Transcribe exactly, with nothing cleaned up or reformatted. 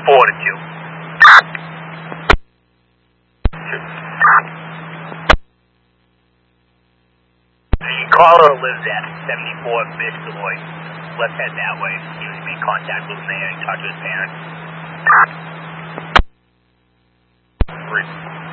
four to two. The caller lives at seventy-four Biscaloy. Let's head that way. He was made contact with him there and talk to his parents. Three.